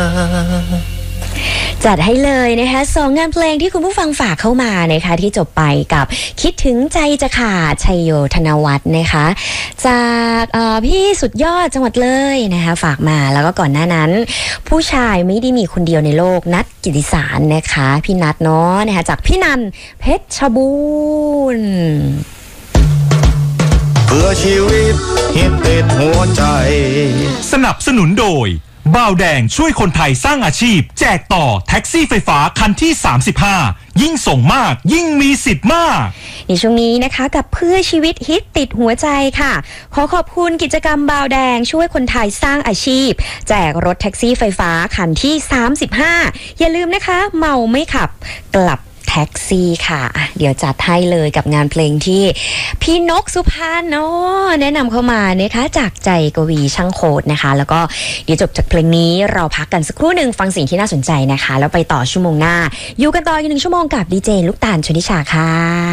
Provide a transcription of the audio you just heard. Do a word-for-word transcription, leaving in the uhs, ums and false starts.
จัดให้เลยนะคะสองงานเพลงที่คุณผู้ฟังฝากเข้ามานะคะที่จบไปกับคิดถึงใจจะขาดชัยโยธนวัฒน์นะคะจากพี่สุดยอดจังหวัดเลยนะคะฝากมาแล้วก็ก่อนหน้านั้นผู้ชายไม่ได้มีคนเดียวในโลกนัทกิติสารนะคะพี่นัทเนาะนะคะจากพี่นันเพชรบูรณ์เพื่อชีวิตฮิตติดหัวใจสนับสนุนโดยบ่าวแดงช่วยคนไทยสร้างอาชีพแจกต่อแท็กซี่ไฟฟ้าคันที่สามสิบห้ายิ่งส่งมากยิ่งมีสิทธิ์มากในช่วงนี้นะคะกับเพื่อชีวิตฮิตติดหัวใจค่ะขอขอบคุณกิจกรรมบ่าวแดงช่วยคนไทยสร้างอาชีพแจกรถแท็กซี่ไฟฟ้าคันที่สามสิบห้าอย่าลืมนะคะเมาไม่ขับกลับแท็กซี่ค่ะเดี๋ยวจัดให้เลยกับงานเพลงที่พี่นกสุพรรณเนาะแนะนำเข้ามานะคะจากใจกวีช่างโคตรนะคะแล้วก็เดี๋ยวจบจากเพลงนี้เราพักกันสักครู่หนึ่งฟังสิ่งที่น่าสนใจนะคะแล้วไปต่อชั่วโมงหน้าอยู่กันต่ออีกหนึ่งชั่วโมงกับดีเจลูกตาลชนิชาค่ะ